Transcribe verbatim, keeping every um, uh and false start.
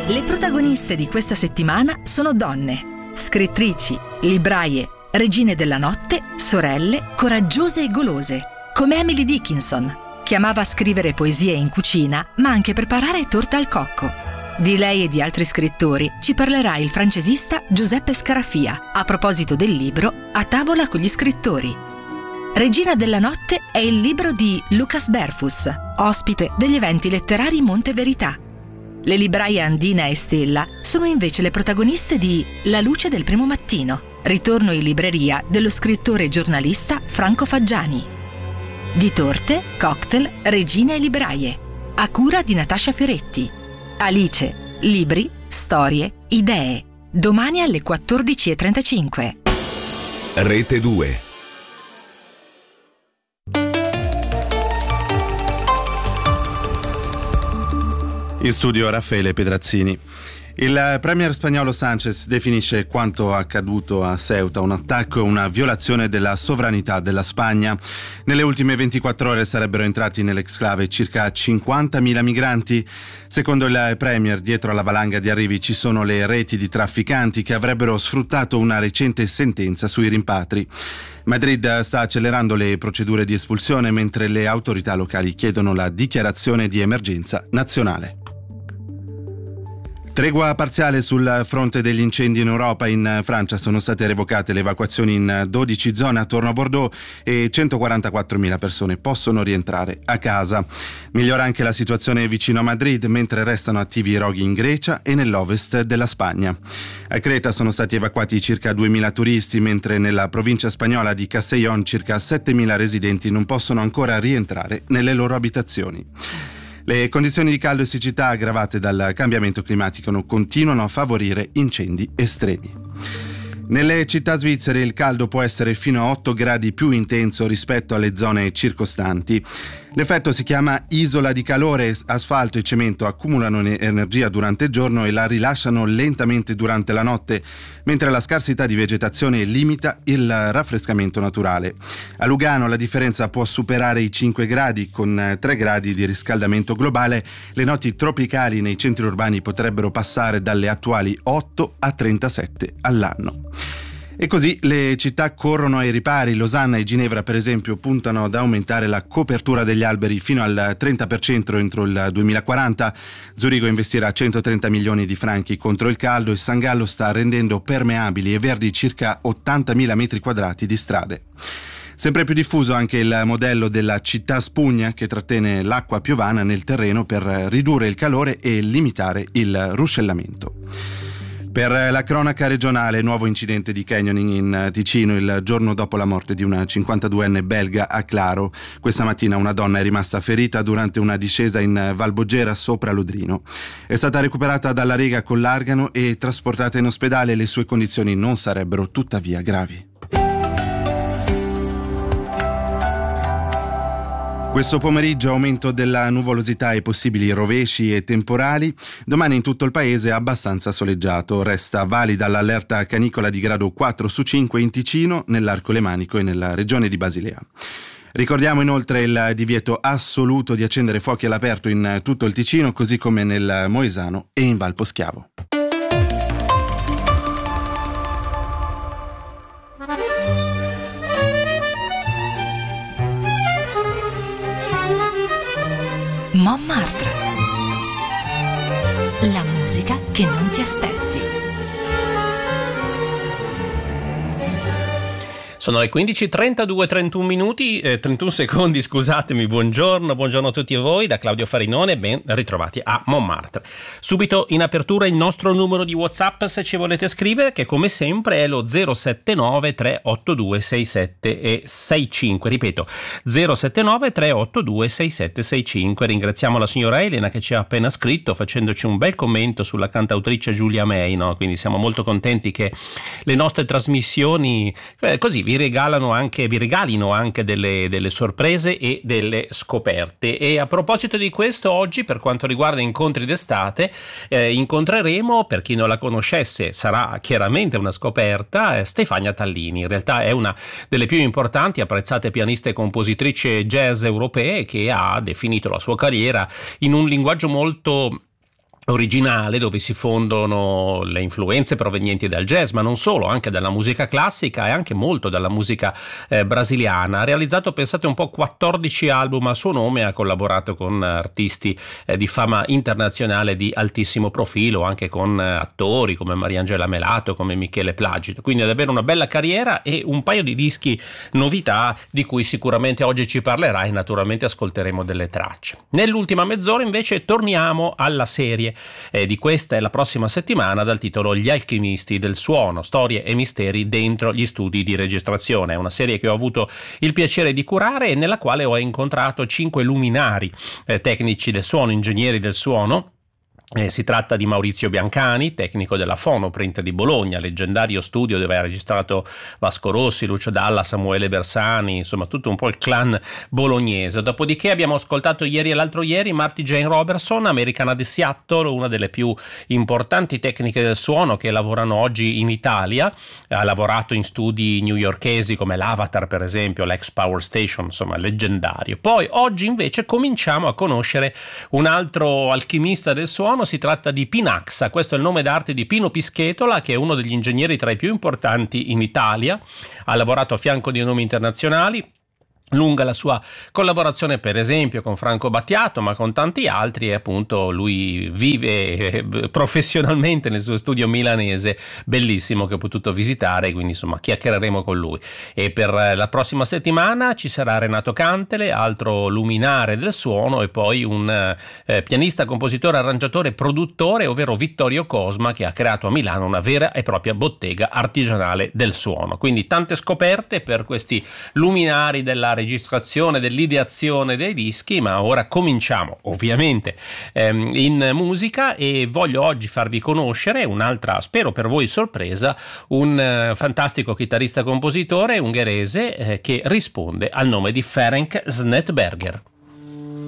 Le protagoniste di questa settimana sono donne, scrittrici, libraie, regine della notte, sorelle, coraggiose e golose, come Emily Dickinson, che amava scrivere poesie in cucina, ma anche preparare torta al cocco. Di lei e di altri scrittori ci parlerà il francesista Giuseppe Scarafia, a proposito del libro A tavola con gli scrittori. Regina della notte è il libro di Lucas Berfus, ospite degli eventi letterari Monte Verità. Le libraie Andina e Stella sono invece le protagoniste di La luce del primo mattino, ritorno in libreria dello scrittore e giornalista Franco Faggiani. Di torte, cocktail, regine e libraie, a cura di Natascia Fioretti. Alice, libri, storie, idee. Domani alle quattordici e trentacinque. Rete due. In studio Raffaele Pedrazzini. Il premier spagnolo Sánchez definisce quanto accaduto a Ceuta un attacco e una violazione della sovranità della Spagna. Nelle ultime ventiquattro ore sarebbero entrati nell'exclave circa cinquantamila migranti. Secondo il premier, dietro alla valanga di arrivi ci sono le reti di trafficanti che avrebbero sfruttato una recente sentenza sui rimpatri. Madrid sta accelerando le procedure di espulsione mentre le autorità locali chiedono la dichiarazione di emergenza nazionale. Tregua parziale sul fronte degli incendi in Europa. In Francia sono state revocate le evacuazioni in dodici zone attorno a Bordeaux e centoquarantaquattromila persone possono rientrare a casa. Migliora anche la situazione vicino a Madrid, mentre restano attivi i roghi in Grecia e nell'ovest della Spagna. A Creta sono stati evacuati circa duemila turisti, mentre nella provincia spagnola di Castellón circa settemila residenti non possono ancora rientrare nelle loro abitazioni. Le condizioni di caldo e siccità aggravate dal cambiamento climatico continuano a favorire incendi estremi. Nelle città svizzere il caldo può essere fino a otto gradi più intenso rispetto alle zone circostanti. L'effetto si chiama isola di calore. Asfalto e cemento accumulano energia durante il giorno e la rilasciano lentamente durante la notte, mentre la scarsità di vegetazione limita il raffrescamento naturale. A Lugano la differenza può superare i cinque gradi, con tre gradi di riscaldamento globale. Le notti tropicali nei centri urbani potrebbero passare dalle attuali otto a trentasette all'anno. E così le città corrono ai ripari. Losanna e Ginevra, per esempio, puntano ad aumentare la copertura degli alberi fino al trenta per cento entro il duemilaquaranta. Zurigo investirà centotrenta milioni di franchi contro il caldo e San Gallo sta rendendo permeabili e verdi circa ottantamila metri quadrati di strade. Sempre più diffuso anche il modello della città spugna, che trattiene l'acqua piovana nel terreno per ridurre il calore e limitare il ruscellamento. Per la cronaca regionale, nuovo incidente di canyoning in Ticino il giorno dopo la morte di una cinquantaduenne belga a Claro. Questa mattina una donna è rimasta ferita durante una discesa in Valbogera sopra Lodrino. È stata recuperata dalla Rega con l'argano e trasportata in ospedale. Le sue condizioni non sarebbero tuttavia gravi. Questo pomeriggio aumento della nuvolosità e possibili rovesci e temporali. Domani in tutto il paese è abbastanza soleggiato. Resta valida l'allerta canicola di grado quattro su cinque in Ticino, nell'Arco Lemanico e nella regione di Basilea. Ricordiamo inoltre il divieto assoluto di accendere fuochi all'aperto in tutto il Ticino, così come nel Moesano e in Val Poschiavo. Montmartre. La musica che non ti aspetti. Sono le quindici e trentadue, trentuno minuti, eh, trentuno secondi, scusatemi. Buongiorno, buongiorno a tutti voi da Claudio Farinone, ben ritrovati a Montmartre. Subito in apertura il nostro numero di WhatsApp se ci volete scrivere, che come sempre è lo zero sette nove tre otto due sei sette sei cinque, ripeto zero sette nove tre otto due sei sette sei cinque. Ringraziamo la signora Elena che ci ha appena scritto facendoci un bel commento sulla cantautrice Giulia May, no? Quindi siamo molto contenti che le nostre trasmissioni eh, così vi regalano anche vi regalino anche delle, delle sorprese e delle scoperte. E a proposito di questo, oggi per quanto riguarda incontri d'estate eh, incontreremo, per chi non la conoscesse sarà chiaramente una scoperta, eh, Stefania Tallini. In realtà è una delle più importanti apprezzate pianiste e compositrici jazz europee, che ha definito la sua carriera in un linguaggio molto originale, dove si fondono le influenze provenienti dal jazz, ma non solo, anche dalla musica classica e anche molto dalla musica eh, brasiliana. Ha realizzato, pensate un po', quattordici album a suo nome, ha collaborato con artisti eh, di fama internazionale di altissimo profilo, anche con eh, attori come Mariangela Melato, come Michele Placido. Quindi ad avere una bella carriera e un paio di dischi novità di cui sicuramente oggi ci parlerà, e naturalmente ascolteremo delle tracce. Nell'ultima mezz'ora invece torniamo alla serie Eh, di questa e la prossima settimana, dal titolo Gli alchimisti del suono, storie e misteri dentro gli studi di registrazione. È una serie che ho avuto il piacere di curare e nella quale ho incontrato cinque luminari eh, tecnici del suono, ingegneri del suono. Eh, si tratta di Maurizio Biancani, tecnico della Fonoprint di Bologna, leggendario studio dove ha registrato Vasco Rossi, Lucio Dalla, Samuele Bersani, insomma tutto un po' il clan bolognese. Dopodiché abbiamo ascoltato ieri e l'altro ieri Marty Jane Robertson, americana di Seattle, una delle più importanti tecniche del suono che lavorano oggi in Italia. Ha lavorato in studi newyorkesi come l'Avatar, per esempio, l'ex Power Station, insomma leggendario. Poi oggi invece cominciamo a conoscere un altro alchimista del suono. Si tratta di Pinaxa, questo è il nome d'arte di Pino Pischetola, che è uno degli ingegneri tra i più importanti in Italia. Ha lavorato a fianco di nomi internazionali. Lunga la sua collaborazione per esempio con Franco Battiato, ma con tanti altri, e appunto lui vive professionalmente nel suo studio milanese bellissimo che ho potuto visitare, quindi insomma chiacchiereremo con lui. E per la prossima settimana ci sarà Renato Cantele, altro luminare del suono, e poi un eh, pianista, compositore, arrangiatore, produttore, ovvero Vittorio Cosma, che ha creato a Milano una vera e propria bottega artigianale del suono. Quindi tante scoperte per questi luminari della registrazione, dell'ideazione dei dischi, ma ora cominciamo ovviamente ehm, in musica, e voglio oggi farvi conoscere un'altra, spero per voi sorpresa, un eh, fantastico chitarrista compositore ungherese eh, che risponde al nome di Ferenc Snettberger.